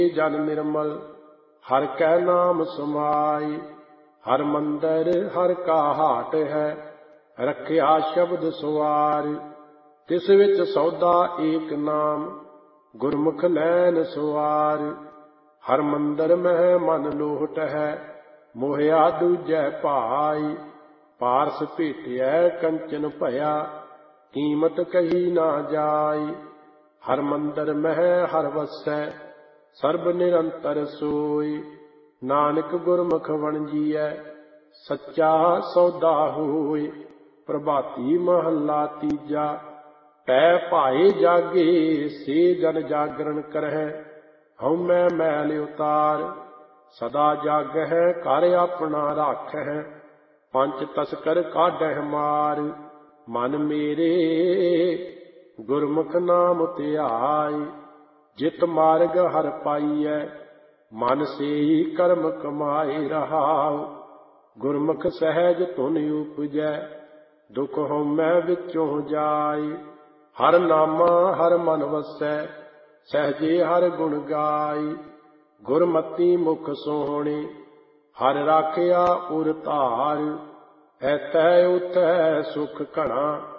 जन निर्मल हर कै नाम समाई। हर मंदिर हर का हाट है, रखिया शब्द सवार। तिस विच सौदा एक नाम, गुरमुख नैन सवार। हर मंदिर मह मन लोट है, मोहिया दूजै भाई। पारस भेटिया कंचन भया, कीमत कही ना जाई। हर मंदिर मह हर वसै, सर्ब निरंतर सोई। नानक गुरमुख वणजीਐ, सच्चा सौदा होय। प्रभाती महला तीजा, पै भाए जागे से जन जागरण करਹਿ। हउमੈ मैल उतार, सदा जागਹਿ कर अपना राखਹਿ। पंच तस्कर काढਹਿ मार, मन मेरे गुरमुख नाम ਧਿਆਈ। जित मार्ग हर पाइयै, मन से ही कर्म कमाए रहाउ। गुरमुख सहज धुन उपजै, दुख हउमੈ विचों जाई। हर नामा हर मन वसै, सहजे हर गुण गाई। गुरमति मुख सोहणी, हर राखिया उर धार। ਐਤੈ ਉਤੈ ਸੁਖ ਘਣਾ,